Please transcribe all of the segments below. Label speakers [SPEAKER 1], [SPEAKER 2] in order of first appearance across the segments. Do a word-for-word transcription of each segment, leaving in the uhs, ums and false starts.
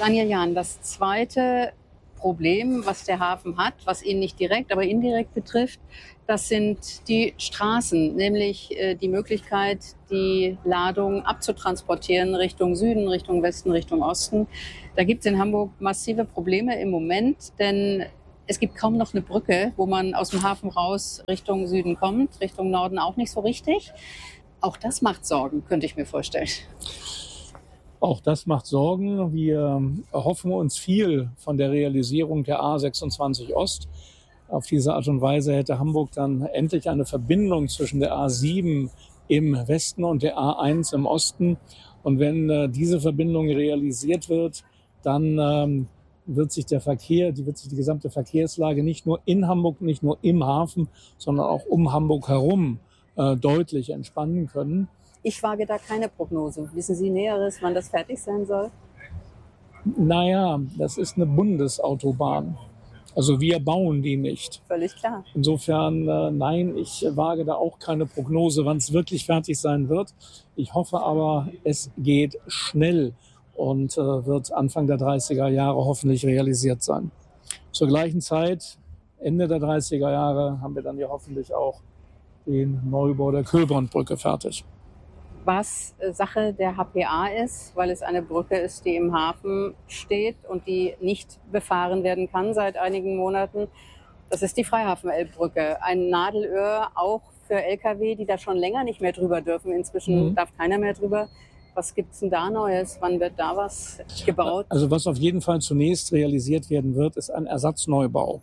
[SPEAKER 1] Daniel Jahn, das zweite Problem, was der Hafen hat, was ihn nicht direkt, aber indirekt betrifft, das sind die Straßen, nämlich äh, die Möglichkeit, die Ladung abzutransportieren Richtung Süden, Richtung Westen, Richtung Osten. Da gibt es in Hamburg massive Probleme im Moment, denn es gibt kaum noch eine Brücke, wo man aus dem Hafen raus Richtung Süden kommt, Richtung Norden auch nicht so richtig. Auch das macht Sorgen, könnte ich mir vorstellen.
[SPEAKER 2] Auch das macht Sorgen. Wir erhoffen uns viel von der Realisierung der A sechsundzwanzig Ost. Auf diese Art und Weise hätte Hamburg dann endlich eine Verbindung zwischen der A sieben im Westen und der A eins im Osten. Und wenn äh, diese Verbindung realisiert wird, dann ähm, wird sich der Verkehr, die wird sich die gesamte Verkehrslage nicht nur in Hamburg, nicht nur im Hafen, sondern auch um Hamburg herum äh, deutlich entspannen können.
[SPEAKER 1] Ich wage da keine Prognose. Wissen Sie Näheres, wann das fertig sein soll?
[SPEAKER 2] Naja, das ist eine Bundesautobahn. Also wir bauen die nicht.
[SPEAKER 1] Völlig klar.
[SPEAKER 2] Insofern, äh, nein, ich wage da auch keine Prognose, wann es wirklich fertig sein wird. Ich hoffe aber, es geht schnell und äh, wird Anfang der dreißiger Jahre hoffentlich realisiert sein. Zur gleichen Zeit, Ende der dreißiger Jahre, haben wir dann ja hoffentlich auch den Neubau der Kühlbrandbrücke fertig.
[SPEAKER 1] Was Sache der H P A ist, weil es eine Brücke ist, die im Hafen steht und die nicht befahren werden kann seit einigen Monaten. Das ist die Freihafen-Elbbrücke. Ein Nadelöhr auch für L K W, die da schon länger nicht mehr drüber dürfen. Inzwischen mhm. darf keiner mehr drüber. Was gibt es denn da Neues? Wann wird da was gebaut?
[SPEAKER 2] Also was auf jeden Fall zunächst realisiert werden wird, ist ein Ersatzneubau,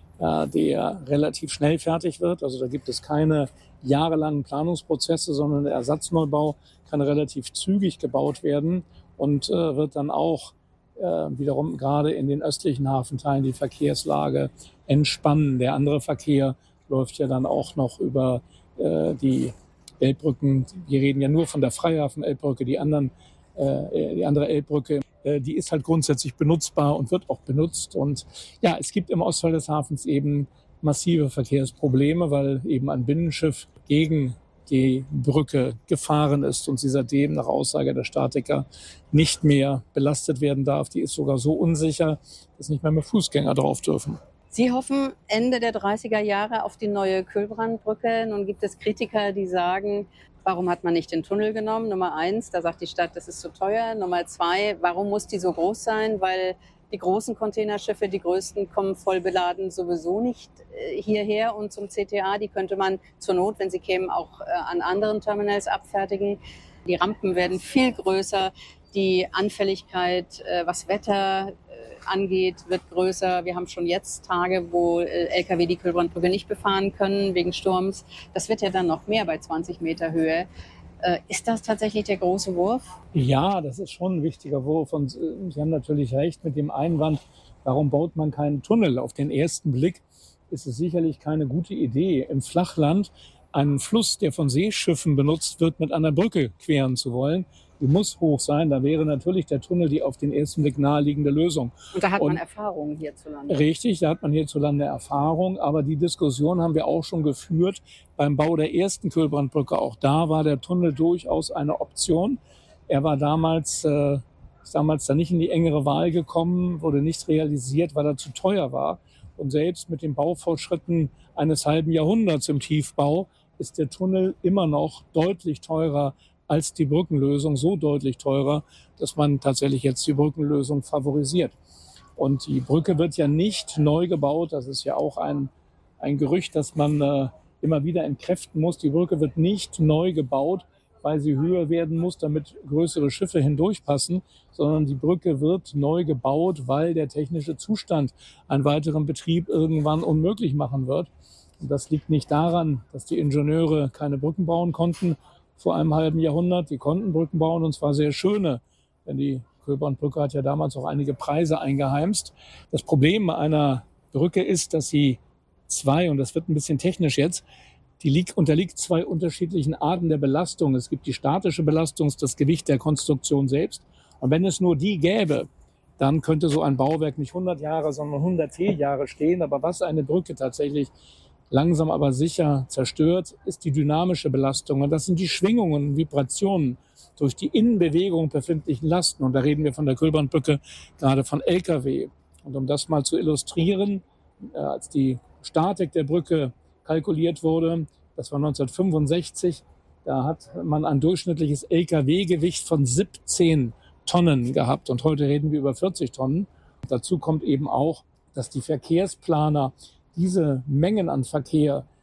[SPEAKER 2] der relativ schnell fertig wird. Also da gibt es keine jahrelangen Planungsprozesse, sondern der Ersatzneubau kann relativ zügig gebaut werden und äh, wird dann auch äh, wiederum gerade in den östlichen Hafenteilen die Verkehrslage entspannen. Der andere Verkehr läuft ja dann auch noch über äh, die Elbbrücken. Wir reden ja nur von der Freihafen-Elbbrücke, die anderen, äh, die andere Elbbrücke. Die ist halt grundsätzlich benutzbar und wird auch benutzt. Und ja, es gibt im Ostteil des Hafens eben massive Verkehrsprobleme, weil eben ein Binnenschiff gegen die Brücke gefahren ist und sie seitdem nach Aussage der Statiker nicht mehr belastet werden darf. Die ist sogar so unsicher, dass nicht mehr, mehr Fußgänger drauf dürfen.
[SPEAKER 1] Sie hoffen Ende der dreißiger Jahre auf die neue Kühlbrandbrücke. Nun gibt es Kritiker, die sagen, warum hat man nicht den Tunnel genommen? Nummer eins, da sagt die Stadt, das ist zu teuer. Nummer zwei, warum muss die so groß sein? Weil die großen Containerschiffe, die größten, kommen voll beladen sowieso nicht hierher und zum C T A. Die könnte man zur Not, wenn sie kämen, auch an anderen Terminals abfertigen. Die Rampen werden viel größer. Die Anfälligkeit, was Wetter angeht, wird größer. Wir haben schon jetzt Tage, wo L K W die Kühlbrandbrücke nicht befahren können wegen Sturms. Das wird ja dann noch mehr bei zwanzig Meter Höhe. Äh, ist das tatsächlich der große Wurf?
[SPEAKER 2] Ja, das ist schon ein wichtiger Wurf. Und Sie haben natürlich recht mit dem Einwand, warum baut man keinen Tunnel? Auf den ersten Blick ist es sicherlich keine gute Idee, im Flachland einen Fluss, der von Seeschiffen benutzt wird, mit einer Brücke queren zu wollen. Die muss hoch sein, da wäre natürlich der Tunnel die auf den ersten Blick naheliegende Lösung.
[SPEAKER 1] Und da hat man und, Erfahrung hierzulande.
[SPEAKER 2] Richtig, da hat man hierzulande Erfahrung, aber die Diskussion haben wir auch schon geführt beim Bau der ersten Kühlbrandbrücke. Auch da war der Tunnel durchaus eine Option. Er war damals, äh, ist damals dann nicht in die engere Wahl gekommen, wurde nicht realisiert, weil er zu teuer war. Und selbst mit den Baufortschritten eines halben Jahrhunderts im Tiefbau ist der Tunnel immer noch deutlich teurer als die Brückenlösung, so deutlich teurer, dass man tatsächlich jetzt die Brückenlösung favorisiert. Und die Brücke wird ja nicht neu gebaut, das ist ja auch ein, ein Gerücht, das man äh, immer wieder entkräften muss. Die Brücke wird nicht neu gebaut, weil sie höher werden muss, damit größere Schiffe hindurchpassen, sondern die Brücke wird neu gebaut, weil der technische Zustand einen weiteren Betrieb irgendwann unmöglich machen wird. Und das liegt nicht daran, dass die Ingenieure keine Brücken bauen konnten, vor einem halben Jahrhundert. Die konnten Brücken bauen und zwar sehr schöne, denn die Kühlbrandbrücke hat ja damals auch einige Preise eingeheimst. Das Problem bei einer Brücke ist, dass sie zwei, und das wird ein bisschen technisch jetzt, die liegt, unterliegt zwei unterschiedlichen Arten der Belastung. Es gibt die statische Belastung, das Gewicht der Konstruktion selbst. Und wenn es nur die gäbe, dann könnte so ein Bauwerk nicht hundert Jahre, sondern hundert Jahre stehen. Aber was eine Brücke tatsächlich langsam aber sicher zerstört, ist die dynamische Belastung. Und das sind die Schwingungen, Vibrationen, durch die Innenbewegung befindlichen Lasten. Und da reden wir von der Kühlbrandbrücke gerade von L K W. Und um das mal zu illustrieren, äh, als die Statik der Brücke kalkuliert wurde, das war neunzehnhundertfünfundsechzig, da hat man ein durchschnittliches L K W-Gewicht von siebzehn Tonnen gehabt. Und heute reden wir über vierzig Tonnen. Dazu kommt eben auch, dass die Verkehrsplaner diese Mengen an Verkehr